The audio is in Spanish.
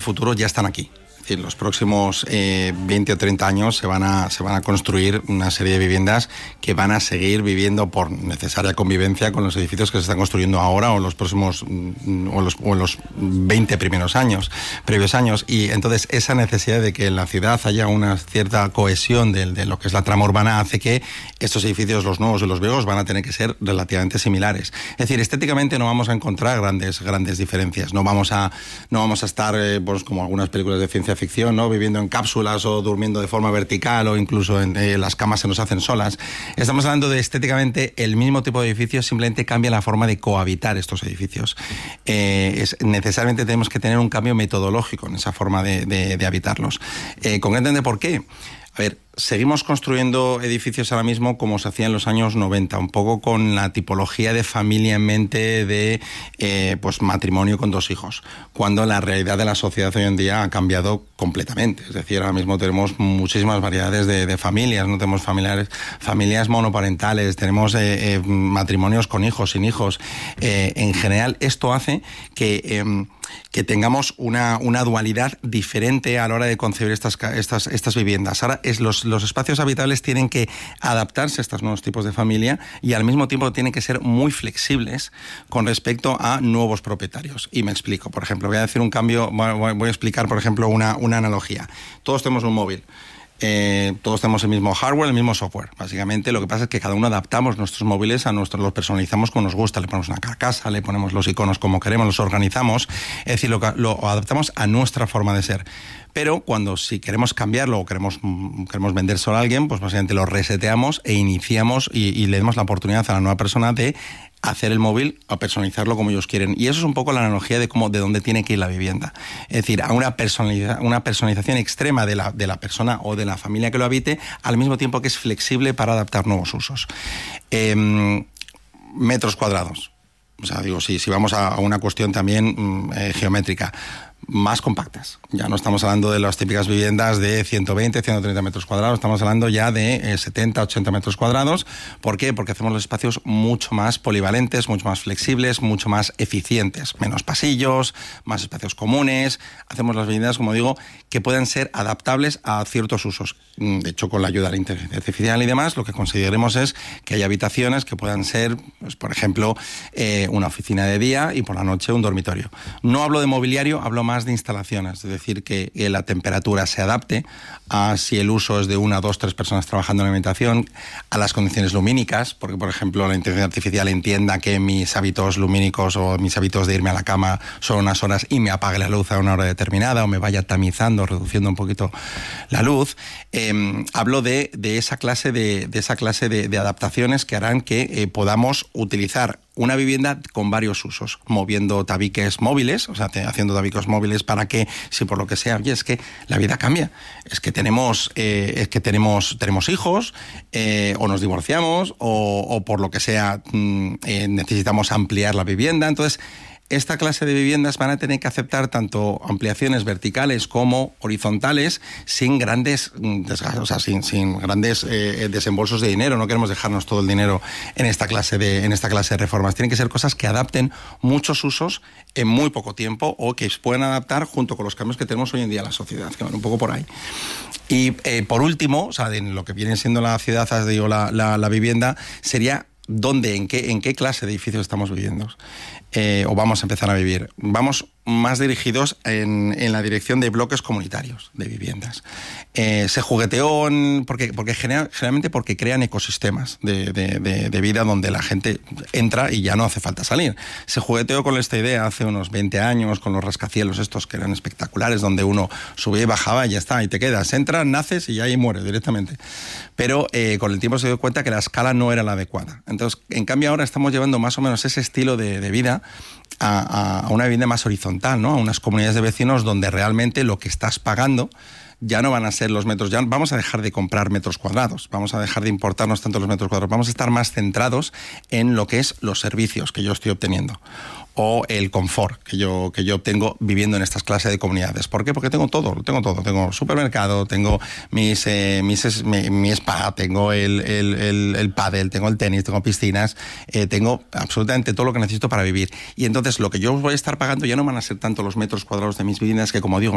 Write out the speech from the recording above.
futuro ya están aquí. Es decir, los próximos 20 o 30 años se van a construir una serie de viviendas que van a seguir viviendo por necesaria convivencia con los edificios que se están construyendo ahora o los próximos o los 20 previos años. Y entonces esa necesidad de que en la ciudad haya una cierta cohesión de lo que es la trama urbana hace que estos edificios, los nuevos y los viejos, van a tener que ser relativamente similares. Es decir, estéticamente no vamos a encontrar grandes diferencias. No vamos a estar pues como algunas películas de ciencia ficción, ¿no? Viviendo en cápsulas o durmiendo de forma vertical o incluso las camas se nos hacen solas. Estamos hablando de estéticamente el mismo tipo de edificios, simplemente cambia la forma de cohabitar estos edificios. Necesariamente tenemos que tener un cambio metodológico en esa forma de habitarlos. Concretamente, ¿por qué? A ver, seguimos construyendo edificios ahora mismo como se hacía en los años 90, un poco con la tipología de familia en mente de pues matrimonio con 2 hijos, cuando la realidad de la sociedad hoy en día ha cambiado completamente. Es decir, ahora mismo tenemos muchísimas variedades de familias, no tenemos familias monoparentales, tenemos matrimonios con hijos, sin hijos. En general, esto hace que tengamos una dualidad diferente a la hora de concebir estas viviendas. Ahora los espacios habitables tienen que adaptarse a estos nuevos tipos de familia y al mismo tiempo tienen que ser muy flexibles con respecto a nuevos propietarios. Y me explico. Por ejemplo, voy a decir un cambio, voy a explicar, por ejemplo, una analogía. Todos tenemos un móvil. Todos tenemos el mismo hardware, el mismo software. Básicamente lo que pasa es que cada uno adaptamos nuestros móviles los personalizamos como nos gusta, le ponemos una carcasa, le ponemos los iconos como queremos, los organizamos, es decir, lo adaptamos a nuestra forma de ser. Pero si queremos cambiarlo o queremos vendérselo a alguien, pues básicamente lo reseteamos e iniciamos y le damos la oportunidad a la nueva persona de hacer el móvil o personalizarlo como ellos quieren. Y eso es un poco la analogía de dónde tiene que ir la vivienda. Es decir, a una personalización extrema de la persona o de la familia que lo habite, al mismo tiempo que es flexible para adaptar nuevos usos. Metros cuadrados. O sea, digo, si vamos a una cuestión también geométrica, más compactas. Ya no estamos hablando de las típicas viviendas de 120, 130 metros cuadrados, estamos hablando ya de 70, 80 metros cuadrados. ¿Por qué? Porque hacemos los espacios mucho más polivalentes, mucho más flexibles, mucho más eficientes. Menos pasillos, más espacios comunes. Hacemos las viviendas, como digo, que puedan ser adaptables a ciertos usos. De hecho, con la ayuda de la inteligencia artificial y demás, lo que conseguiremos es que haya habitaciones que puedan ser, pues, por ejemplo, una oficina de día y por la noche un dormitorio. No hablo de mobiliario, hablo más de instalaciones, es decir, que la temperatura se adapte a si el uso es de 1, 2, 3 personas trabajando en la habitación, a las condiciones lumínicas, porque, por ejemplo, la inteligencia artificial entienda que mis hábitos lumínicos o mis hábitos de irme a la cama son unas horas y me apague la luz a una hora determinada o me vaya tamizando, reduciendo un poquito la luz. Hablo de esa clase de adaptaciones que harán que podamos utilizar una vivienda con varios usos, moviendo tabiques móviles, o sea, haciendo tabiques móviles para que, si por lo que sea, oye, es que la vida cambia, es que tenemos hijos, o nos divorciamos, o por lo que sea, necesitamos ampliar la vivienda. Entonces, esta clase de viviendas van a tener que aceptar tanto ampliaciones verticales como horizontales sin grandes desgastos, o sea, sin grandes desembolsos de dinero. No queremos dejarnos todo el dinero en esta clase de reformas. Tienen que ser cosas que adapten muchos usos en muy poco tiempo o que se puedan adaptar junto con los cambios que tenemos hoy en día en la sociedad, que van un poco por ahí. Y por último, o sea, en lo que viene siendo la ciudad, digo, la vivienda, sería ¿dónde, en qué clase de edificios estamos viviendo? O vamos a empezar a vivir. Vamos más dirigidos en la dirección de bloques comunitarios de viviendas. Se jugueteó generalmente porque crean ecosistemas de vida donde la gente entra y ya no hace falta salir. Se jugueteó con esta idea hace unos 20 años con los rascacielos estos que eran espectaculares, donde uno subía y bajaba y ya está, y te quedas, entras, naces y ya ahí mueres directamente. Pero con el tiempo se dio cuenta que la escala no era la adecuada. Entonces, en cambio ahora estamos llevando más o menos ese estilo de vida a una vivienda más horizontal, ¿no? A unas comunidades de vecinos donde realmente lo que estás pagando ya no van a ser los metros, ya vamos a dejar de comprar metros cuadrados, vamos a dejar de importarnos tanto los metros cuadrados, vamos a estar más centrados en lo que es los servicios que yo estoy obteniendo o el confort que yo obtengo viviendo en estas clases de comunidades. ¿Por qué? Porque tengo todo. Tengo supermercado, tengo mi spa, tengo el pádel, tengo el tenis, tengo piscinas, tengo absolutamente todo lo que necesito para vivir. Y entonces lo que yo voy a estar pagando ya no van a ser tanto los metros cuadrados de mis viviendas, que como digo,